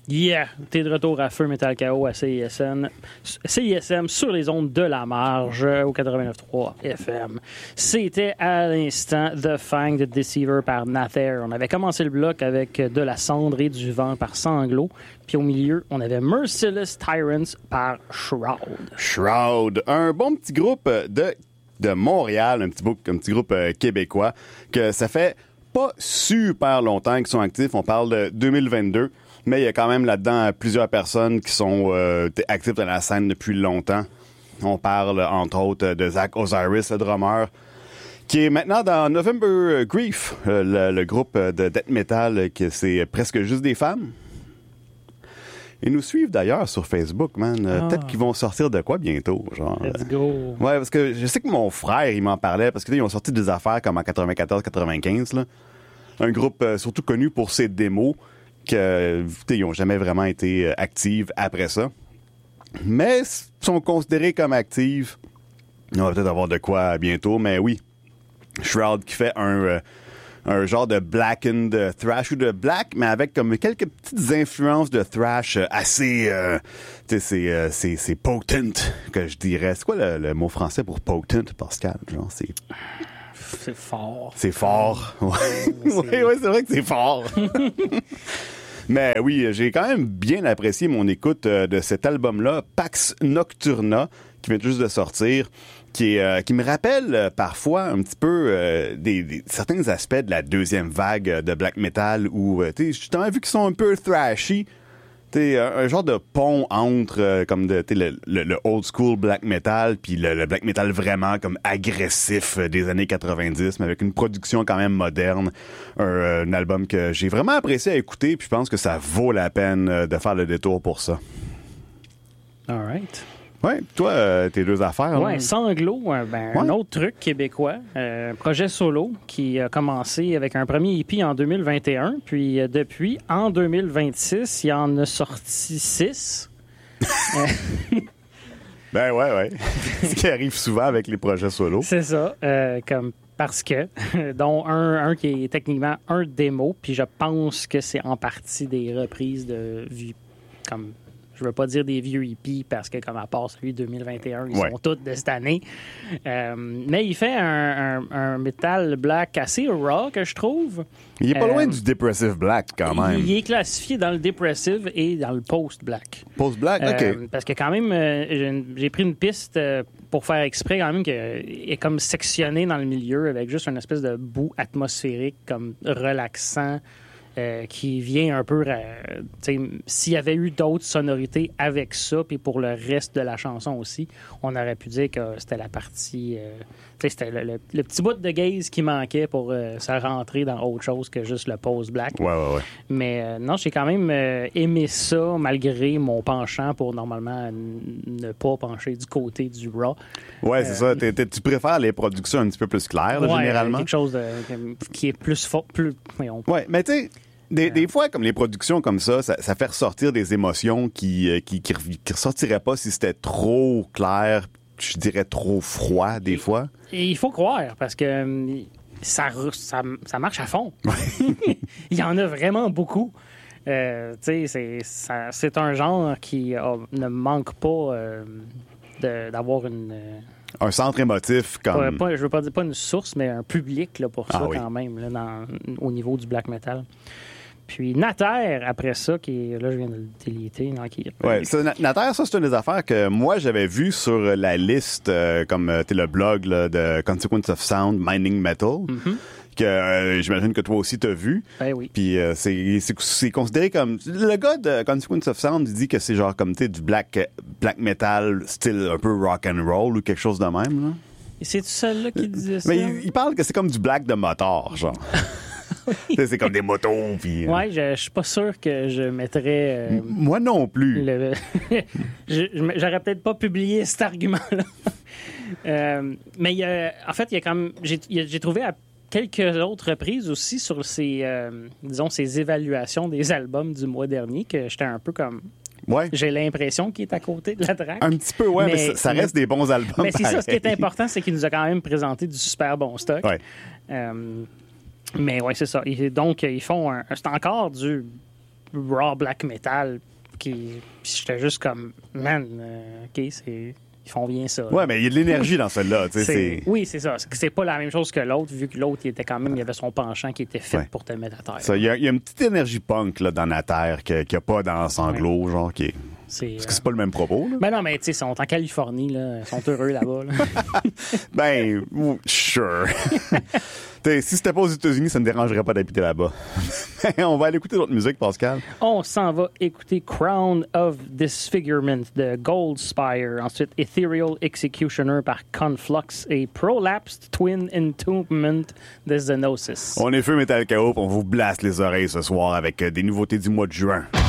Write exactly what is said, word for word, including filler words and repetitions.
Yeah, t'es de retour à Feu Metal K O à C I S M, C I S M sur les ondes de la marge au quatre-vingt-neuf point trois F M. C'était à l'instant The Fang the Deceiver par Nather. On avait commencé le bloc avec De la cendre et du vent par Sanglot. Puis au milieu, on avait Merciless Tyrants par Shroud. Shroud, un bon petit groupe de, de Montréal, un petit, un petit groupe euh, québécois, que ça fait pas super longtemps qu'ils sont actifs. On parle de deux mille vingt-deux. Mais il y a quand même là-dedans plusieurs personnes qui sont euh, actives dans la scène depuis longtemps. On parle, entre autres, de Zach Osiris, le drummer, qui est maintenant dans November Grief, euh, le, le groupe de death metal, que c'est presque juste des femmes. Ils nous suivent d'ailleurs sur Facebook, man. Euh, ah. Peut-être qu'ils vont sortir de quoi bientôt, genre. Let's go. Ouais, parce que je sais que mon frère, il m'en parlait, parce qu'ils ont sorti des affaires comme en quatre-vingt-quatorze quatre-vingt-quinze, là. Un groupe euh, surtout connu pour ses démos, qu'ils n'ont jamais vraiment été euh, actives après ça. Mais sont considérés comme actives. On va peut-être avoir de quoi bientôt, mais oui. Shroud qui fait un, euh, un genre de blackened thrash ou de black, mais avec comme quelques petites influences de thrash assez... Euh, tu sais, c'est, euh, c'est, c'est potent, que je dirais. C'est quoi le, le mot français pour potent, Pascal? Genre, c'est... C'est fort. C'est fort. Oui, ouais, ouais, c'est vrai que c'est fort. Mais oui, j'ai quand même bien apprécié mon écoute euh, de cet album-là, Pax Nocturna, qui vient juste de sortir, qui, est, euh, qui me rappelle euh, parfois un petit peu euh, des, des, certains aspects de la deuxième vague de black metal où, euh, tu sais, j'ai vu qu'ils sont un peu thrashy. T'sais, un, un genre de pont entre euh, comme de, le, le, le old school black metal puis le, le black metal vraiment comme agressif euh, des années quatre-vingt-dix, mais avec une production quand même moderne. Un, euh, un album que j'ai vraiment apprécié à écouter, puis je pense que ça vaut la peine euh, de faire le détour pour ça. All right. Ouais, toi, euh, tes deux affaires. Ouais, là. Sanglot, ben, ouais. un autre truc québécois, euh, projet solo qui a commencé avec un premier E P en deux mille vingt et un, puis euh, depuis, en deux mille vingt-six, il en a sorti six. Ben ouais, ouais. Ce qui arrive souvent avec les projets solo. C'est ça, euh, comme parce que, dont un, un qui est techniquement un démo, puis je pense que c'est en partie des reprises de vues comme... Je veux pas dire des vieux hippies parce que, comme à part celui de deux mille vingt et un, ils ouais. sont tous de cette année. Euh, mais il fait un, un, un metal black assez raw, que je trouve. Il est pas euh, loin du depressive black, quand même. Il est classifié dans le depressive et dans le post-black. Post-black, OK. Euh, parce que quand même, euh, j'ai, j'ai pris une piste euh, pour faire exprès, quand même, qu'il est comme sectionné dans le milieu avec juste une espèce de bout atmosphérique, comme relaxant. Euh, qui vient un peu... Euh, s'il y avait eu d'autres sonorités avec ça, puis pour le reste de la chanson aussi, on aurait pu dire que c'était la partie... Euh, c'était le, le, le petit bout de gaze qui manquait pour euh, se rentrer dans autre chose que juste le post-black. Ouais, ouais, ouais. Mais euh, non, j'ai quand même euh, aimé ça, malgré mon penchant pour normalement n- ne pas pencher du côté du raw. Ouais, euh, c'est ça. T'es, t'es, tu préfères les productions un petit peu plus claires, là, ouais, généralement? quelque chose de, qui est plus fort, plus... Voyons. Ouais, mais tu sais... Des, des fois, comme les productions comme ça, ça, ça fait ressortir des émotions qui, euh, qui, qui, qui ressortiraient pas si c'était trop clair, je dirais trop froid, des fois. Et il faut croire, parce que ça, ça, ça marche à fond. Il y en a vraiment beaucoup. Euh, tu sais, c'est, ça, c'est un genre qui euh, ne manque pas euh, de, d'avoir une... Euh, un centre émotif comme... Pas, pas, je veux pas dire pas une source, mais un public là, pour ça ah, oui. quand même, là, dans, au niveau du black metal. Puis Nather, après ça, qui est, là, je viens de le déliter. Non, qui est... Ouais, ça, Nather, ça, c'est une des affaires que moi, j'avais vues sur la liste, euh, comme euh, le blog là, de Consequence of Sound, Mining Metal, mm-hmm. que euh, j'imagine que toi aussi t'as vu. Ben oui. Puis euh, c'est, c'est, c'est considéré comme... Le gars de Consequence of Sound, il dit que c'est genre comme, tu sais, du black, black metal, style un peu rock and roll ou quelque chose de même, là. Et c'est-tu celle-là qui disait ça? Mais il, il parle que c'est comme du black de moteur, genre. Oui. C'est comme des motos. Puis, ouais, je, je suis pas sûr que je mettrais. Euh, Moi non plus. Le, je, j'aurais peut-être pas publié cet argument-là. euh, mais il y a, en fait, il y a quand même. J'ai, j'ai trouvé à quelques autres reprises aussi sur ces, euh, disons, ces évaluations des albums du mois dernier que j'étais un peu comme. Ouais. J'ai l'impression qu'il est à côté de la track. Un petit peu, ouais, mais, mais ça, ça reste mais, des bons albums. Mais c'est pareil. Ça, ce qui est important, c'est qu'il nous a quand même présenté du super bon stock. Ouais. Euh, mais ouais, c'est ça. Et donc, ils font un, c'est encore du raw black metal. Qui, puis j'étais juste comme, man, euh, OK, c'est... Ils font bien ça. Ouais, mais il y a de l'énergie dans celle-là. C'est, c'est... Oui, c'est ça. C'est pas la même chose que l'autre, vu que l'autre, il était quand même, il avait son penchant qui était fait ouais. pour te mettre à terre. Ça, il, y a, il y a une petite énergie punk là, dans la terre qu'il n'y a pas dans Sanglot, ouais. genre qui est... C'est, Parce que c'est pas le même propos. Là. Ben non, mais tu sais, ils sont en Californie, là. Ils sont heureux là-bas. Là. ben, sure. Si c'était pas aux États-Unis, ça ne me dérangerait pas d'habiter là-bas. On va aller écouter d'autres musiques, Pascal. On s'en va écouter Crown of Disfigurement de Goldspire. Ensuite, Ethereal Executioner par Conflux et Prolapsed Twin Entombment de Zenosis. On est feu Metal Chaos, on vous blasse les oreilles ce soir avec des nouveautés du mois de juin.